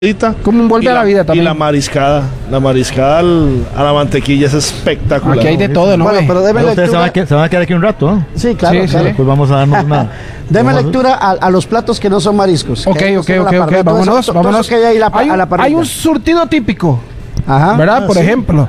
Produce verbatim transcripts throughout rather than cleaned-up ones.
Como un vuelve la, a la vida también. Y la mariscada, la mariscada al, a la mantequilla es espectacular. Aquí hay de todo, ¿no? Bueno, pero deme ustedes se van, a quedar, se van a quedar aquí un rato, ¿no? Sí, claro, sí, claro. sí. Pues vamos a darnos una... Deme lectura a, a los platos que no son mariscos. Ok, ok, ok, ok, vámonos, vámonos. Que hay, ahí la, hay, un, a la hay un surtido típico, Ajá. ¿verdad? Ah, Por sí. ejemplo,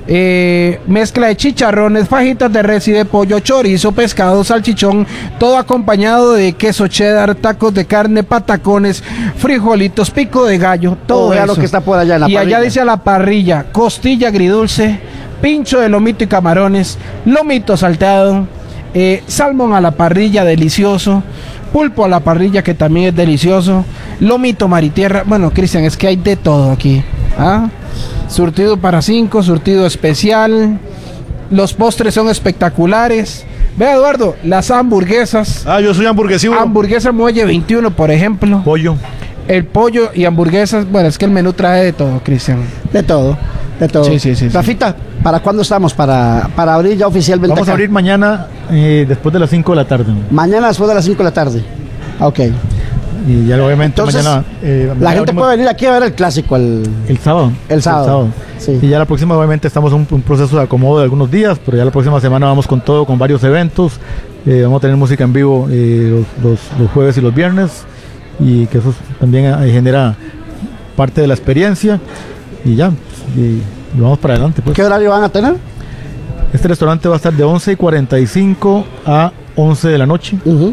eh, mezcla de chicharrones, fajitas de res y de pollo, chorizo, pescado, salchichón, todo acompañado de queso cheddar, tacos de carne, patacones, frijolitos, pico de gallo, todo Oh, vea eso. lo que está por allá en la y parrilla. allá dice a la parrilla, costilla agridulce, pincho de lomito y camarones, lomito salteado, eh, salmón a la parrilla, delicioso, pulpo a la parrilla, que también es delicioso, lomito maritierra. Bueno, Cristian, es que hay de todo aquí. ¿Ah? Surtido para cinco, surtido especial. Los postres son espectaculares. Ve, Eduardo, las hamburguesas. Ah, yo soy hamburguesivo. Hamburguesa Muelle veintiuno, por ejemplo. Pollo. El pollo y hamburguesas. Bueno, es que el menú trae de todo, Cristian. De todo, de todo. Sí, sí, sí, sí. Rafita, ¿para cuándo estamos? Para, para abrir ya oficialmente. Vamos acá. a abrir mañana eh, después de las cinco de la tarde. Mañana después de las cinco de la tarde. Ok. Y ya obviamente Entonces, mañana... eh, la mañana gente abrimos puede venir aquí a ver el clásico. El, El sábado. El sábado. Sí. Y ya la próxima, obviamente, estamos en un, un proceso de acomodo de algunos días, pero ya la próxima semana vamos con todo, con varios eventos. Eh, vamos a tener música en vivo eh, los, los, los jueves y los viernes, y que eso también eh, genera parte de la experiencia. Y ya, y, y vamos para adelante. Pues. ¿Qué horario van a tener? Este restaurante va a estar de once y cuarenta y cinco a once de la noche, Uh-huh.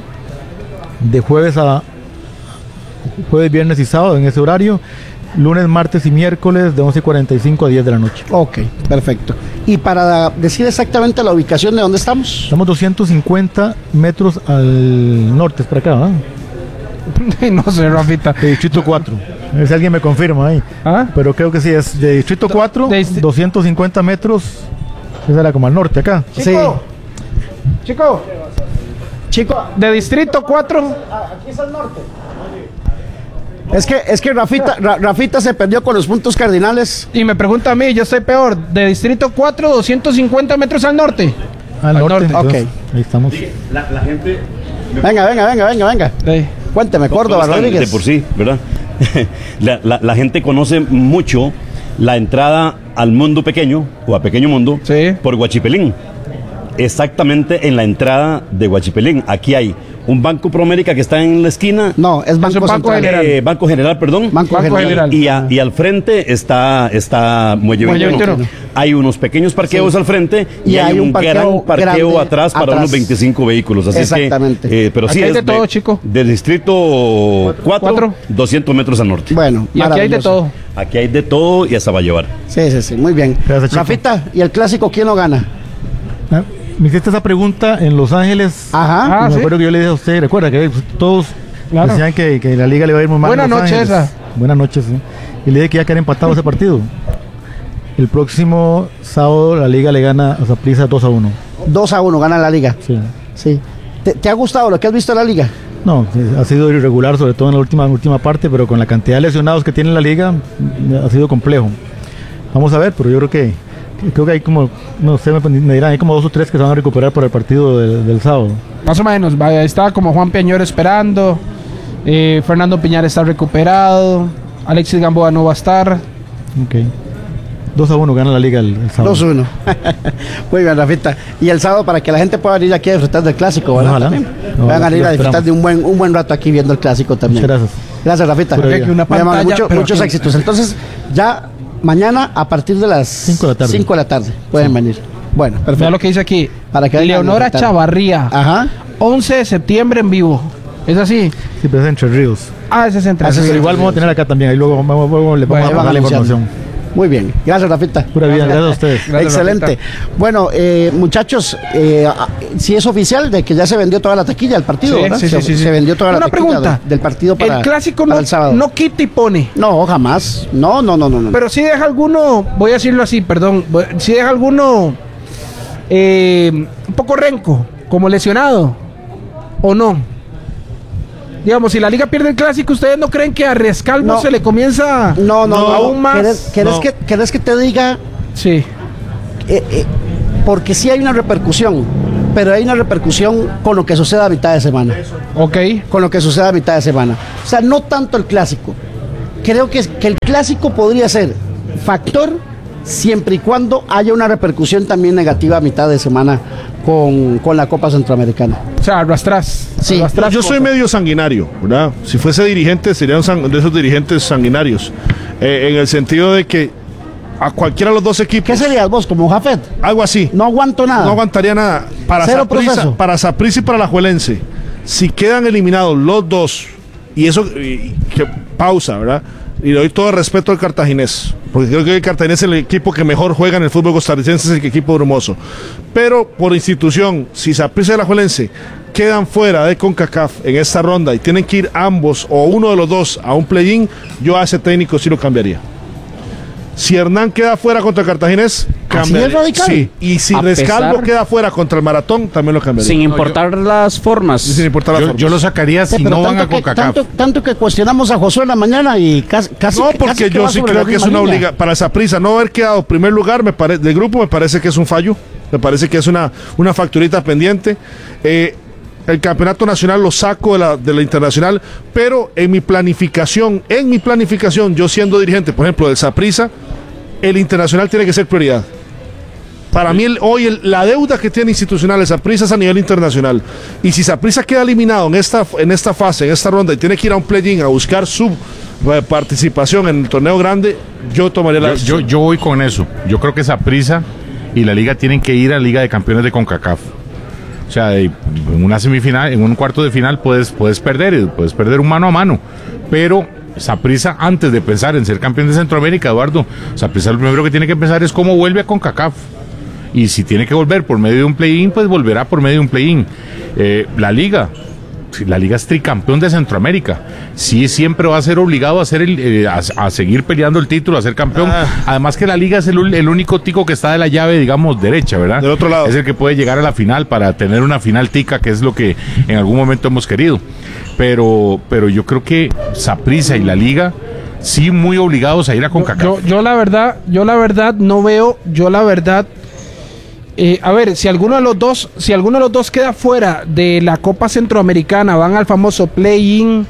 de jueves a jueves, viernes y sábado en ese horario. Lunes, martes y miércoles de once y cuarenta y cinco a diez de la noche. Ok, perfecto. Y para decir exactamente la ubicación de dónde estamos. Estamos doscientos cincuenta metros al norte, es para acá, ¿verdad? No sé, Rafita. De Distrito cuatro. A ver si alguien me confirma ahí. ¿Ah? Pero creo que sí, es de Distrito cuatro, De dist- doscientos cincuenta metros. Esa era como al norte acá. Chico, chico, Chico, de Distrito cuatro. aquí es al norte. Es que, es que Rafita, Ra- Rafita se perdió con los puntos cardinales. Y me pregunta a mí, yo estoy peor. De Distrito cuatro, doscientos cincuenta metros al norte. Al, Al norte. norte, entonces, ok. Ahí estamos. La, la gente... Venga, venga, venga, venga, venga. Sí. Cuénteme, Córdoba, ¿Cómo están? Rodríguez. De por sí, ¿verdad? la, la, la gente conoce mucho la entrada al mundo pequeño, o a Pequeño Mundo, Sí. por Huachipelín. Exactamente en la entrada de Huachipelín. Aquí hay un Banco Promérica que está en la esquina. No, es Banco Es un Banco Central. General. Eh, Banco General, perdón. Banco Banco General. General. Y, a- y al frente está, está Muelle Muelle veintiuno. veintiuno. Hay unos pequeños parqueos Sí. al frente y, Y hay, hay un, un parqueo gran parqueo grande atrás para atrás. unos veinticinco vehículos. Así Exactamente. Es que, eh, pero Aquí sí hay es de todo, chico. Del distrito cuatro, Cuatro. doscientos metros al norte. Bueno, Y aquí hay de maravilloso. todo. Aquí hay de todo y hasta va a llevar. Sí, sí, sí, muy bien. Gracias, chico. Rafita, ¿y el clásico quién lo gana? Ah, Me hiciste esa pregunta en Los Ángeles. Ajá. Ah, Y me ¿sí? acuerdo que yo le dije a usted, recuerda que pues, todos Claro. decían que, que la liga le iba a ir muy mal. Buenas a Los noches, Ángeles. esa. Buenas noches, sí. Y le dije que ya quedara empatado ese partido. El próximo sábado la liga le gana a Saprissa dos a uno. dos a uno gana la liga. Sí. Sí. ¿Te, te ha gustado lo que has visto de la liga? No, sí, ha sido irregular, sobre todo en la última, última parte, pero con la cantidad de lesionados que tiene la liga, mm, ha sido complejo. Vamos a ver, pero yo creo que creo que hay como, no sé, me, me dirán, hay como dos o tres que se van a recuperar para el partido de- del sábado. Más o menos, vaya, está como Juan Peñor esperando, eh, Fernando Piñar está recuperado, Alexis Gamboa no va a estar. Ok. dos a uno gana la liga el, el sábado. dos uno. Muy bien, Rafita. Y el sábado para que la gente pueda venir aquí a disfrutar del clásico, ¿verdad? Ojalá. También. Ojalá, Van a ir lo a disfrutar esperamos. de un buen, un buen rato aquí viendo el clásico también. Muchas gracias. Gracias, Rafita. Pura Muy vida. Una amable, pantalla, mucho- pero muchos que- éxitos. Entonces, ya mañana a partir de las Cinco de la tarde. cinco de la tarde pueden venir. Bueno, Vea perfecto. lo que dice aquí. Para que vengan a Leonora disfrutar. Chavarría, Ajá. once de septiembre en vivo. ¿Es así? Sí, pero es Entre Ríos. Ah, ese es entre Ah, ese es Ríos. Pero igual vamos a tener acá también, ahí luego vamos, vamos- le vamos Bueno, a van pasar la anunciando. información. Muy bien. Gracias, Rafita. Pura vida, gracias a ustedes. Gracias, Excelente. Rafita. Bueno, eh, muchachos, eh, si es oficial de que ya se vendió toda la taquilla del partido, Sí, ¿verdad? sí, se, sí, sí, se sí. vendió toda la Una taquilla pregunta. de- del partido para el clásico para no, el sábado. no quita y pone. No, jamás. No, no, no, no. no. Pero sí deja alguno, voy a decirlo así, perdón, si deja alguno eh, un poco renco, como lesionado, o no. Digamos, si la liga pierde el clásico, ¿ustedes no creen que a Rescalvo No. se le comienza no, no, no. aún más? ¿Querés, querés No. que, querés que te diga? Sí, Eh, eh, porque sí hay una repercusión, pero hay una repercusión con lo que suceda a mitad de semana. ok. Con lo que suceda a mitad de semana. O sea, no tanto el clásico, creo que, que el clásico podría ser factor siempre y cuando haya una repercusión también negativa a mitad de semana con, con la Copa Centroamericana. O sea, arrastras. Sí. arrastras Yo soy cosas. medio sanguinario, ¿verdad? Si fuese dirigente, sería un san- de esos dirigentes sanguinarios. Eh, en el sentido de que a cualquiera de los dos equipos. ¿Qué serías vos, como Jafet? Algo así. No aguanto nada. No aguantaría nada. Para Cero Saprissa, proceso. para Saprissa y para la Juelense, si quedan eliminados los dos, y eso, y- que pausa, ¿verdad? Y le doy todo el respeto al cartaginés, porque creo que el cartaginés es el equipo que mejor juega en el fútbol costarricense, es el equipo hermoso. Pero por institución, si Saprissa y la Juelense quedan fuera de CONCACAF en esta ronda y tienen que ir ambos o uno de los dos a un play-in, yo a ese técnico sí lo cambiaría. Si Hernán queda fuera contra el Cartaginés, cambiaría. es radical? Sí, y si A Rescalvo pesar- queda fuera contra el Maratón, también lo cambiaría. Sin importar las formas. Sin importar la Yo, forma. yo lo sacaría Sí, si pero no van a tanto, que, CONCACAF. tanto, tanto que cuestionamos a Josué en la mañana y casi, casi No, casi porque que yo va sí sobre creo la que es misma una línea. obligación. Para Saprissa no haber quedado primer lugar me pare- del grupo me parece que es un fallo. Me parece que es una, una facturita pendiente. Eh, el campeonato nacional lo saco de la, de la internacional, pero en mi planificación, en mi planificación, yo siendo dirigente, por ejemplo, del Saprissa, el internacional tiene que ser prioridad. Para mí, el- hoy el- la deuda que tiene institucional el Saprissa es a nivel internacional. Y si Saprissa queda eliminado en esta, en esta fase, en esta ronda, y tiene que ir a un play-in a buscar su eh, participación en el torneo grande, yo tomaría la Yo, yo, yo voy con eso. Yo creo que Saprissa y la liga tienen que ir a Liga de Campeones de CONCACAF. O sea, de- en una semifinal, en un cuarto de final puedes, puedes perder, puedes perder un mano a mano. Pero Saprissa, antes de pensar en ser campeón de Centroamérica, Eduardo, Saprissa lo primero que tiene que pensar es cómo vuelve a CONCACAF. Y si tiene que volver por medio de un play-in, pues volverá por medio de un play-in. Eh, la liga, si la liga es tricampeón de Centroamérica. Sí, siempre va a ser obligado a, ser el, eh, a, a seguir peleando el título, a ser campeón. Ah. Además que la liga es el, ul- el único tico que está de la llave, digamos, derecha, ¿verdad? Del otro lado. Es el que puede llegar a la final para tener una final tica, que es lo que en algún momento hemos querido. Pero, pero yo creo que Saprissa y la liga sí muy obligados a ir a CONCACAF. Yo, yo la verdad, yo la verdad no veo, yo la verdad, eh, a ver, si alguno de los dos, si alguno de los dos queda fuera de la Copa Centroamericana, van al famoso play-in,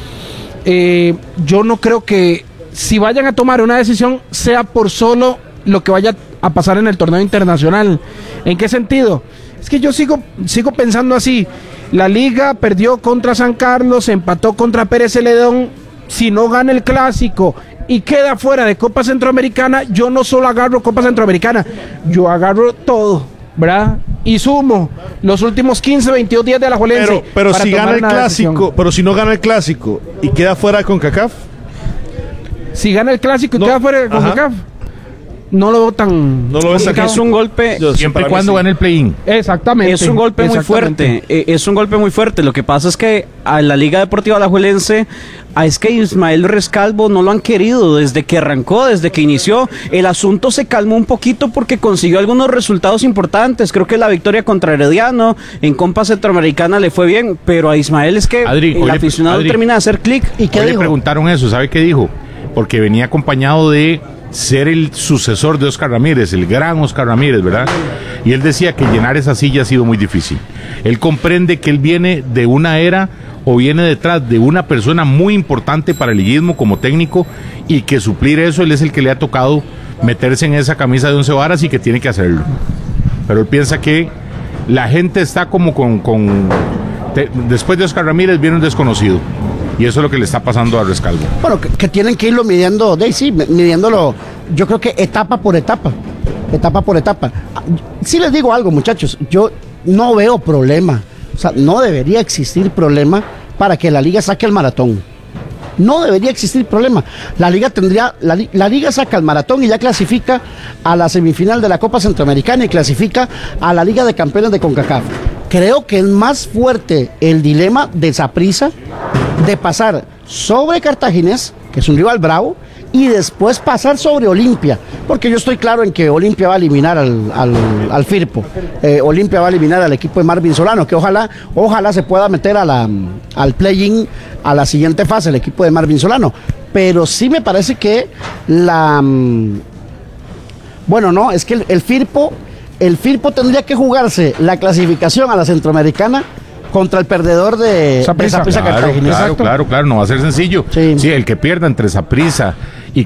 eh, yo no creo que si vayan a tomar una decisión sea por solo lo que vaya a pasar en el torneo internacional. ¿En qué sentido? Es que yo sigo, sigo pensando así. La liga perdió contra San Carlos, empató contra Pérez Celedón. Si no gana el clásico y queda fuera de Copa Centroamericana, yo no solo agarro Copa Centroamericana, yo agarro todo, ¿verdad? Y sumo los últimos quince, veintidós días de la Juelense. Pero, pero para si tomar gana el una clásico, decisión. pero si no gana el clásico y queda fuera de CONCACAF, Si gana el clásico y No, queda fuera de ajá. CONCACAF, no lo veo tan... no lo ves Es que acá. es un golpe. Yo- Siempre y para mí cuando sí. gane el play-in. Exactamente. Es un golpe muy exactamente. fuerte, eh, es un golpe muy fuerte. Lo que pasa es que a la Liga Deportiva Alajuelense, a es que Ismael Rescalvo no lo han querido desde que arrancó, desde que inició. El asunto se calmó un poquito porque consiguió algunos resultados importantes. Creo que la victoria contra Herediano en Copa Centroamericana le fue bien, pero a Ismael es que Adri, el oye, aficionado Adri. termina de hacer clic. ¿Y qué Hoy le dijo? preguntaron eso, ¿sabe qué dijo? Porque venía acompañado de ser el sucesor de Oscar Ramírez, el gran Oscar Ramírez, ¿verdad? Y él decía que llenar esa silla ha sido muy difícil. Él comprende que él viene de una era o viene detrás de una persona muy importante para el liguismo como técnico y que suplir eso, él es el que le ha tocado meterse en esa camisa de once varas y que tiene que hacerlo. Pero él piensa que la gente está como con... con te- después de Oscar Ramírez viene un desconocido. Y eso es lo que le está pasando a Rescalvo. Bueno, que, que tienen que irlo midiendo, de, sí, midiéndolo, yo creo que etapa por etapa, etapa por etapa. Ah, Sí les digo algo, muchachos, yo no veo problema, o sea, no debería existir problema para que la liga saque el maratón. No debería existir problema. La liga tendría, la, li- la liga saca el maratón y ya clasifica a la semifinal de la Copa Centroamericana y clasifica a la Liga de Campeones de CONCACAF. Creo que es más fuerte el dilema de Saprissa de pasar sobre Cartaginés, que es un rival bravo, y después pasar sobre Olimpia, porque yo estoy claro en que Olimpia va a eliminar al, al, al Firpo, eh, Olimpia va a eliminar al equipo de Marvin Solano, que ojalá, ojalá se pueda meter a la, al play-in, a la siguiente fase, el equipo de Marvin Solano, pero sí me parece que la... mm, Bueno, no, es que el, el Firpo, el Firpo tendría que jugarse la clasificación a la Centroamericana contra el perdedor de Saprissa. de Saprissa Claro, Cartaginés. claro, claro, claro, no va a ser sencillo. Sí. Sí, el que pierda entre Saprissa